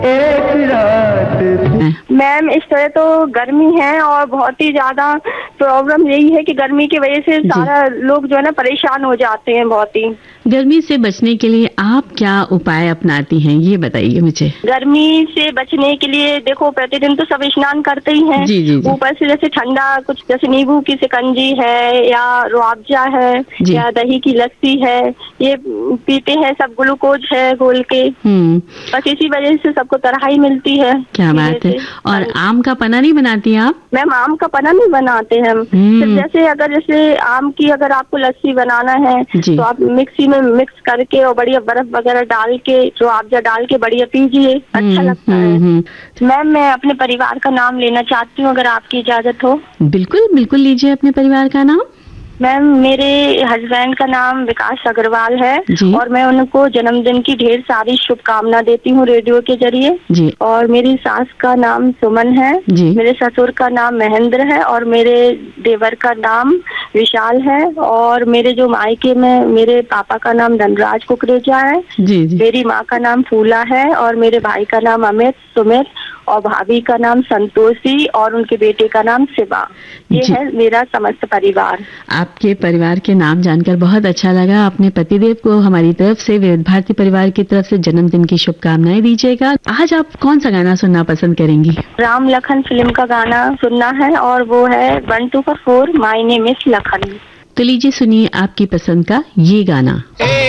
Ma'am इस तरह तो गर्मी है और बहुत ही ज्यादा प्रॉब्लम यही है कि गर्मी की वजह से सारा लोग जो है ना परेशान हो जाते हैं बहुत ही। गर्मी से बचने के लिए आप क्या उपाय अपनाती हैं, ये बताइए मुझे। गर्मी से बचने के लिए देखो प्रतिदिन तो सब स्नान करते ही हैं। जी, जी, जी। ऊपर से जैसे ठंडा कुछ जैसे नींबू की शिकंजी है या रुआवजा है या दही की लस्सी है, ये पीते हैं सब, ग्लूकोज है घोल के। बस इसी वजह से सबको तराई मिलती है। क्या बात है। और आम का पन्ना नहीं बनाती आप? मैम आम का पन्ना नहीं बनाते हम। सिर्फ जैसे आम की अगर आपको लस्सी बनाना है तो आप मिक्सी में मिक्स करके और बढ़िया बर्फ वगैरह डाल के रुआवजा डाल के बढ़िया पीजिए, अच्छा लगता है। मैम मैं अपने परिवार का नाम लेना चाहती हूँ अगर आपकी इजाजत हो। बिल्कुल बिल्कुल, लीजिए अपने परिवार का नाम। मैम मेरे हस्बैंड का नाम विकास अग्रवाल है और मैं उनको जन्मदिन की ढेर सारी शुभकामना देती हूँ रेडियो के जरिए। और मेरी सास का नाम सुमन है, मेरे ससुर का नाम महेंद्र है और मेरे देवर का नाम विशाल है और मेरे जो मायके में मेरे पापा का नाम धनराज कुकरेजा है। मेरी माँ का नाम फूला है और मेरे भाई का नाम अमित सुमित और भाभी का नाम संतोषी और उनके बेटे का नाम शिवा। ये है मेरा समस्त परिवार। आपके परिवार के नाम जानकर बहुत अच्छा लगा। अपने पतिदेव को हमारी तरफ से, विविध भारती परिवार की तरफ से जन्मदिन की शुभकामनाएं दीजिएगा। आज आप कौन सा गाना सुनना पसंद करेंगी? राम लखन फिल्म का गाना सुनना है और वो है 1 2 4 माय नेम इज लखन। तो लीजिए सुनिए आपकी पसंद का ये गाना।